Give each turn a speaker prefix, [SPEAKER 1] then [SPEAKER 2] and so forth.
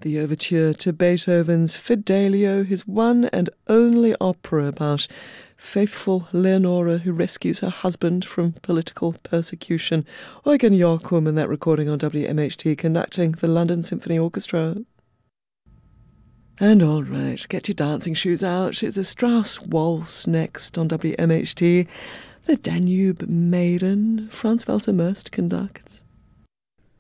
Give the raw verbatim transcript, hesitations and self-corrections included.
[SPEAKER 1] The overture to Beethoven's Fidelio, his one and only opera about faithful Leonora who rescues her husband from political persecution. Eugen Joachim in that recording on W M H T, conducting the London Symphony Orchestra. And all right, get your dancing shoes out. It's a Strauss waltz next on W M H T. The Danube Maiden, Franz Walter Most conducts.